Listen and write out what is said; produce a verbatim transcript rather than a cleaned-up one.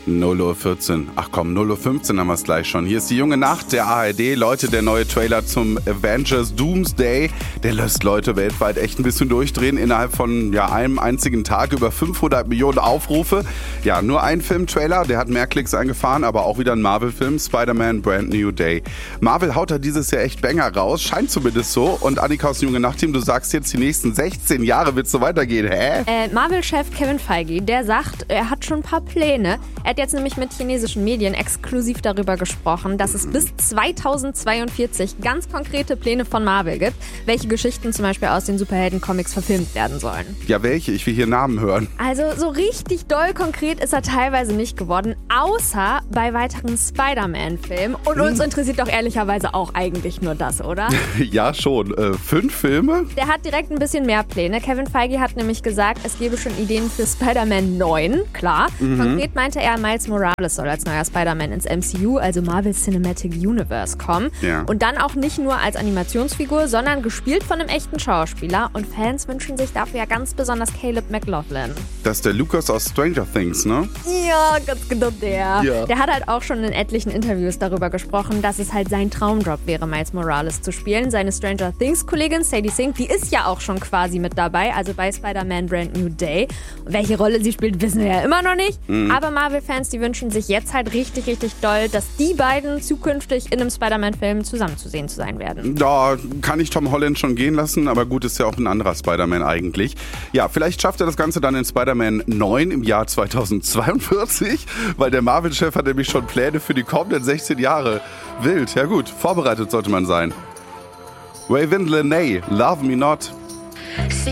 null Uhr vierzehn. Ach komm, null Uhr fünfzehn haben wir es gleich schon. Hier ist die junge Nacht der A R D. Leute, der neue Trailer zum Avengers Doomsday, der lässt Leute weltweit echt ein bisschen durchdrehen. Innerhalb von ja, einem einzigen Tag über fünfhundert Millionen Aufrufe. Ja, nur ein Filmtrailer, der hat mehr Klicks eingefahren, aber auch wieder ein Marvel-Film, Spider-Man Brand New Day. Marvel haut da dieses Jahr echt Banger raus, scheint zumindest so. Und Annika aus dem junge Nacht-Team, du sagst jetzt, die nächsten sechzehn Jahre wird es so weitergehen, hä? Äh, Marvel-Chef Kevin Feige, der sagt, er hat schon ein paar Pläne. Er hat jetzt nämlich mit chinesischen Medien exklusiv darüber gesprochen, dass es bis zweitausendzweiundvierzig ganz konkrete Pläne von Marvel gibt, welche Geschichten zum Beispiel aus den Superhelden-Comics verfilmt werden sollen. Ja, welche? Ich will hier Namen hören. Also so richtig doll konkret ist er teilweise nicht geworden, außer bei weiteren Spider-Man-Filmen. Und hm. uns interessiert doch ehrlicherweise auch eigentlich nur das, oder? Ja, schon. Äh, fünf Filme? Der hat direkt ein bisschen mehr Pläne. Kevin Feige hat nämlich gesagt, es gäbe schon Ideen für Spider-Man neun, klar. Mhm. Konkret meinte er, Miles Morales soll als neuer Spider-Man ins M C U, also Marvel Cinematic Universe, kommen. Ja. Und dann auch nicht nur als Animationsfigur, sondern gespielt von einem echten Schauspieler. Und Fans wünschen sich dafür ja ganz besonders Caleb McLaughlin. Das ist der Lucas aus Stranger Things, ne? Ja, ganz genau der. Ja. Der hat halt auch schon in etlichen Interviews darüber gesprochen, dass es halt sein Traumjob wäre, Miles Morales zu spielen. Seine Stranger Things-Kollegin Sadie Sink, die ist ja auch schon quasi mit dabei, also bei Spider-Man Brand New Day. Und welche Rolle sie spielt, wissen wir ja immer noch nicht. Mhm. Aber Marvel-Fans, die wünschen sich jetzt halt richtig, richtig doll, dass die beiden zukünftig in einem Spider-Man-Film zusammen zu sehen zu sein werden. Da kann ich Tom Holland schon gehen lassen, aber gut, ist ja auch ein anderer Spider-Man eigentlich. Ja, vielleicht schafft er das Ganze dann in Spider-Man neun im Jahr zweitausendzweiundvierzig, weil der Marvel-Chef hat nämlich schon Pläne für die kommenden sechzehn Jahre. Wild, ja gut, vorbereitet sollte man sein. Raven Lenae, Love Me Not.